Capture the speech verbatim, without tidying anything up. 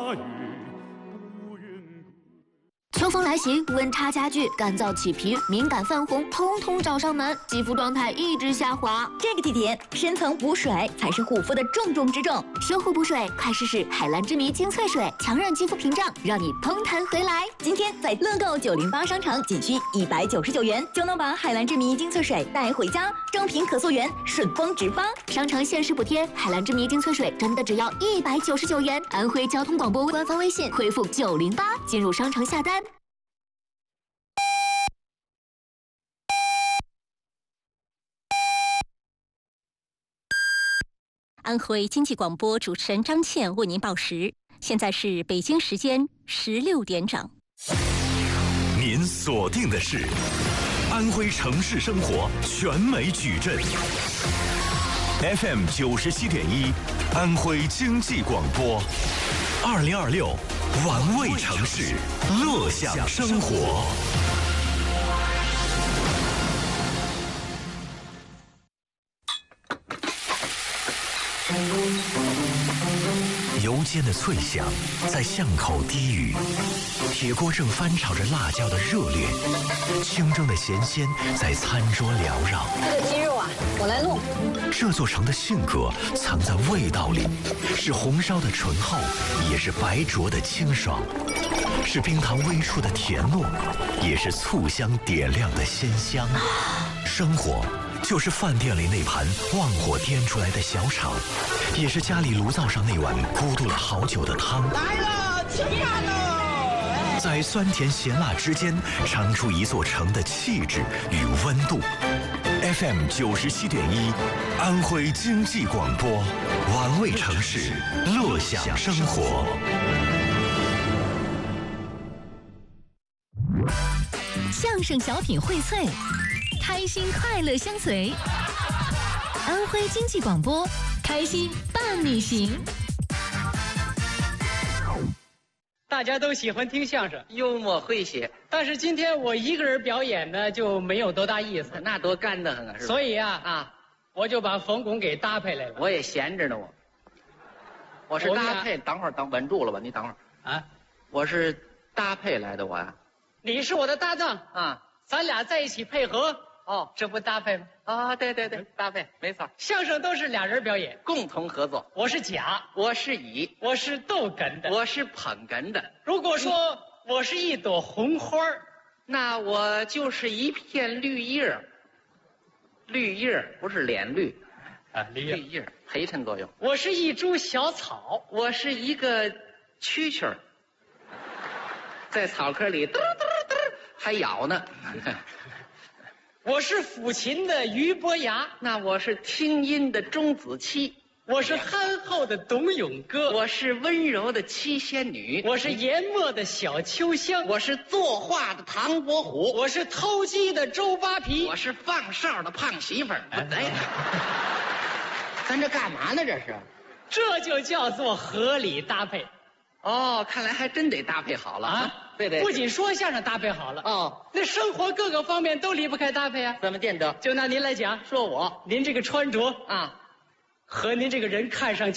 雨不云。 秋风来袭，温差加剧，干燥起皮，敏感泛红，通通找上门，肌肤状态一直下滑。 这个季节，深层补水才是护肤的重中之重。 修护补水，快试试海蓝之谜精粹水，强韧肌肤屏障，让你嘭弹回来。 今天在乐购九零八商城，仅需一百九十九元就能把海蓝之谜精粹水带回家，正品可溯源，顺丰直发。 商城限时补贴，海蓝之谜精粹水真的只要一百九十九元。安徽交通广播官方微信回复九零八进入商城下单。 安徽经济广播主持人张倩为您报时，现在是北京时间十六点整。 您锁定的是安徽城市生活全美矩阵 F M 九十七点一，安徽经济广播，二零二六玩味城市，乐享生活。油煎的脆响在巷口低语，铁锅正翻炒着辣椒的热烈，清蒸的咸鲜在餐桌缭绕。 这个鸡肉啊，我来弄。 这座城的性格藏在味道里，是红烧的醇厚，也是白灼的清爽，是冰糖微出的甜糯，也是醋香点亮的鲜香。生活就是饭店里那盘旺火颠出来的小炒，也是家里炉灶上那碗咕嘟了好久的汤。 来了，吃饭喽！ 在酸甜咸辣之间，尝出一座城的气质与温度。F M 九十七点一，安徽经济广播，玩味城市，乐享生活。 相声小品荟萃，开心快乐相随。安徽经济广播，开心伴你行。 大家都喜欢听相声， 幽默诙谐， 但是今天我一个人表演呢，就没有多大意思， 那多干得很啊！是吧？ 所以啊啊， 我就把冯巩给搭配来了。 我也闲着呢，我。我是搭配，等会儿等稳住了吧？你等会儿啊， 我是搭配来的，我呀。 你是我的搭档啊， 咱俩在一起配合， 哦， 这不搭配吗？ 啊，对对对，搭配没错。 相声都是俩人表演， 共同合作。 我是甲， 我是乙， 我是逗哏的， 我是捧哏的。 如果说我是一朵红花， 那我就是一片绿叶。绿叶不是脸绿啊，绿叶， 绿叶陪衬作用。 我是一株小草， 我是一个蛐蛐儿，在草坑里嘚嘚嘚还咬呢。 我是抚琴的俞伯牙， 那我是听音的钟子期。 我是憨厚的董永哥， 我是温柔的七仙女， 我是研墨的小秋香， 我是作画的唐伯虎， 我是偷鸡的周扒皮， 我是放哨的胖媳妇儿。哎，咱这干嘛呢？这是， 这就叫做合理搭配。 哦，看来还真得搭配好了啊！对对， 不仅说相声搭配好了哦， 那生活各个方面都离不开搭配啊。 怎么见得？ 就拿您来讲， 说我， 您这个穿着啊， 和您这个人看上去